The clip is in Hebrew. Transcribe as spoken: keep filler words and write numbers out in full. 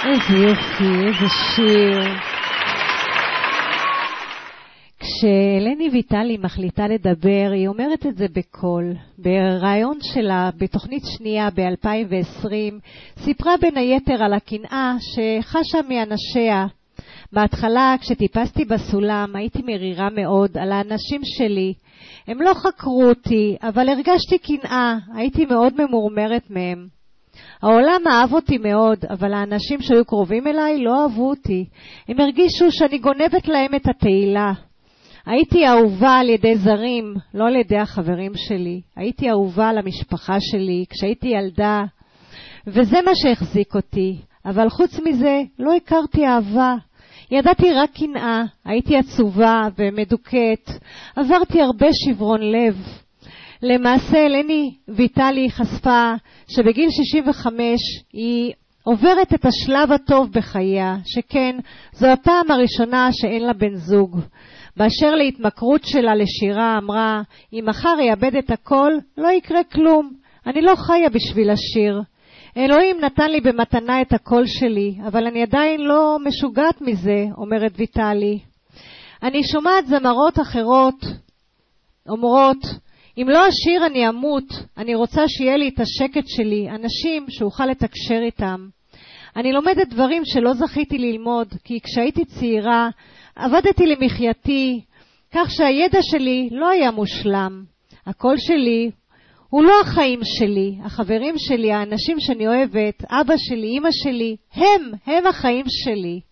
איזה יופי, איזה שיר. כשלני ויטלי מחליטה לדבר, היא אומרת את זה בקול. ברעיון שלה, בתוכנית שנייה ב-אלפיים ועשרים, סיפרה בין היתר על הקנאה שחשה מאנשיה. בהתחלה, כשטיפסתי בסולם, הייתי מרירה מאוד על האנשים שלי. הם לא חקרו אותי, אבל הרגשתי קנאה, הייתי מאוד ממורמרת מהם. העולם אהב אותי מאוד, אבל האנשים שהיו קרובים אליי לא אהבו אותי. הם הרגישו שאני גונבת להם את התהילה. הייתי אהובה על ידי זרים, לא על ידי החברים שלי. הייתי אהובה על המשפחה שלי כשהייתי ילדה, וזה מה שהחזיק אותי. אבל חוץ מזה, לא הכרתי אהבה. ידעתי רק קנאה, הייתי עצובה ומדוכאת, עברתי הרבה שברון לב. למעשה, לני ויטלי חשפה שבגיל שישים וחמש היא עוברת את השלב הטוב בחייה, שכן זו הפעם הראשונה שאין לה בן זוג. באשר להתמכרות שלה לשירה אמרה, אם מחר יאבד את הכל, לא יקרה כלום. אני לא חיה בשביל השיר. אלוהים נתן לי במתנה את הקול שלי, אבל אני עדיין לא משוגעת מזה, אומרת ויטלי. אני שומעת זמרות אחרות אומרות, אם לא אשיר אני אמות, אני רוצה שיהיה לי את השקט שלי, אנשים שאוכל לתקשר איתם. אני לומדת דברים שלא זכיתי ללמוד, כי כשהייתי צעירה עבדתי למחייתי, כך שהידע שלי לא היה מושלם. הקול שלי הוא לא החיים שלי, החברים שלי, האנשים שאני אוהבת, אבא שלי, אמא שלי, הם, הם החיים שלי.